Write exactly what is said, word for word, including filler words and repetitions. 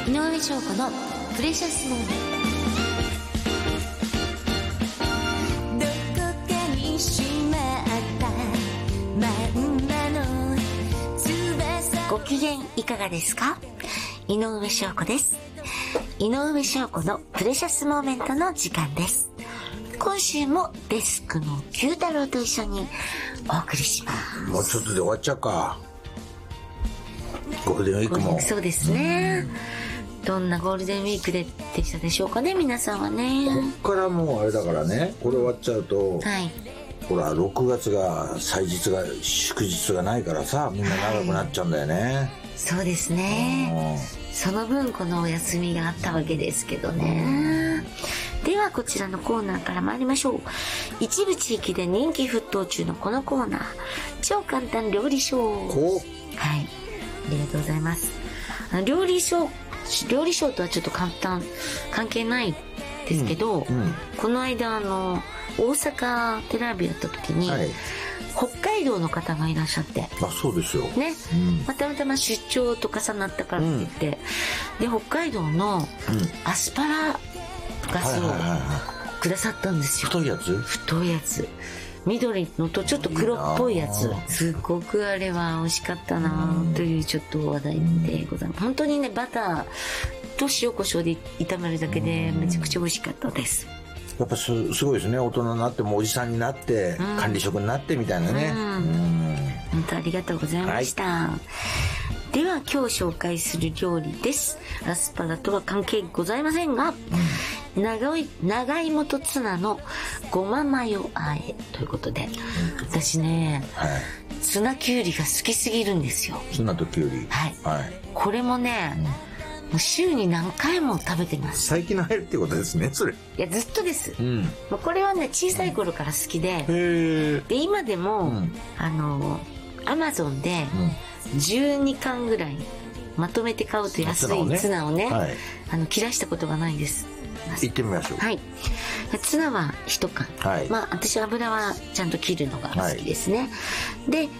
井上翔子のプレシャスモーメント。どこかにしまったまんまの翼。ご機嫌いかがですか？井上翔子です。井上翔子のプレシャスモーメントの時間です。今週もデスクの九太郎と一緒にお送りします。 もうちょっとで終わっちゃうか。ゴールデンウィークも。 そうですね。どんなゴールデンウィークででしたでしょうかね、皆さんはね。 こっからもうあれだからね、これ終わっちゃうと、 はい、 ほらろくがつが祭日が祝日がないからさ、みんな長くなっちゃうんだよね。はい、 そうですね。その分このお休みがあったわけですけどね。ではこちらのコーナーから参りましょう。一部地域で人気沸騰中のこのコーナー、超簡単料理ショー。 こう、 はい、ありがとうございます。あの料理ショー料理ショーとはちょっと簡単関係ないですけど、うんうん、この間あの大阪テレビやった時に、はい、北海道の方がいらっしゃって。 あ、そうですよね、 うん、またまたま出張と重なったからって言って、うん、で北海道のアスパラガスをくださったんですよ。 太いやつ太いやつ、緑のとちょっと黒っぽいやつ。すごくあれは美味しかったなというちょっと話題でございます。本当にね、バターと塩コショウで炒めるだけでめちゃくちゃ美味しかったです。 やっぱ す, すごいですね。大人になってもおじさんになって、うん、管理職になってみたいなね、うんうん、 本当ありがとうございました、はい。では今日紹介する料理です。アスパラとは関係ございませんが、うん、長い長芋とツナのごまマヨあえということで、うん、私ね、はい、ツナきゅうりが好きすぎるんですよ。 ツナときゅうり、 はい、はい、これもね、うん、もう週に何回も食べてます。 最近の流行りってことですね、それ。 いや、ずっとです、うん、もうこれはね、小さい頃から好きで、 うん、へで今でも、うん、あのアマゾンでじゅうにかんぐらいまとめて買うと安いツナをね、はい、あの切らしたことがないんです。 行ってみましょう。 はい、ツナはいっかん、はい、まあ私油はちゃんと切るのが好きですね、はい、で